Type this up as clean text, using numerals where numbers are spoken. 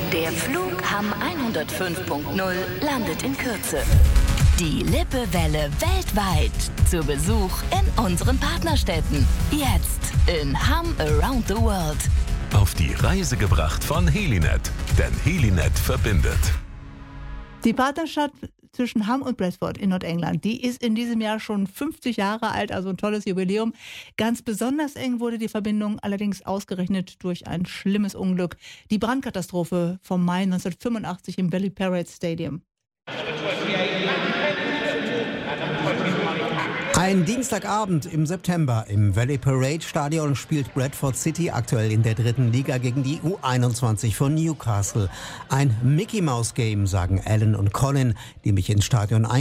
Der Flug Hamm 105.0 landet in Kürze. Die Lippewelle weltweit zu Besuch in unseren Partnerstädten. Jetzt in Hamm Around the World. Auf die Reise gebracht von Helinet, denn Helinet verbindet. Die Partnerstadt zwischen Hamm und Bradford in Nordengland, die ist in diesem Jahr schon 50 Jahre alt, also ein tolles Jubiläum. Ganz besonders eng wurde die Verbindung allerdings ausgerechnet durch ein schlimmes Unglück. Die Brandkatastrophe vom Mai 1985 im Valley Parade Stadium. Ein Dienstagabend im September im Valley Parade Stadion spielt Bradford City aktuell in der 3. Liga gegen die U21 von Newcastle. Ein Mickey-Maus-Game, sagen Alan und Colin, die mich ins Stadion